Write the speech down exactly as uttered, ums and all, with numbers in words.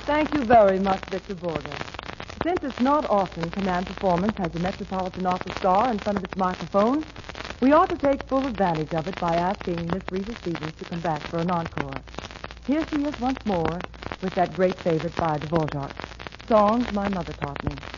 Thank you very much, Victor Borger. Since it's not often Command Performance has a Metropolitan Opera star in front of its microphone, we ought to take full advantage of it by asking Miss Rita Stevens to come back for an encore. Here she is once more with that great favorite by Dvorak, Songs My Mother Taught Me.